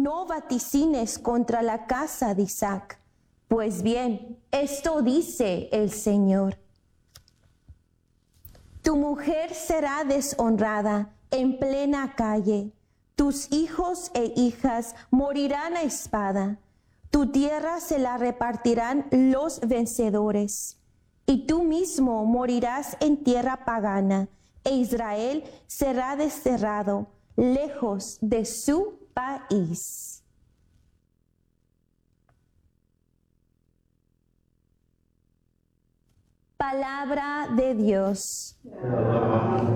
no vaticines contra la casa de Isaac. Pues bien, esto dice el Señor. Tu mujer será deshonrada en plena calle. Tus hijos e hijas morirán a espada. Tu tierra se la repartirán los vencedores. Y tú mismo morirás en tierra pagana, e Israel será desterrado, lejos de su país. Palabra de Dios.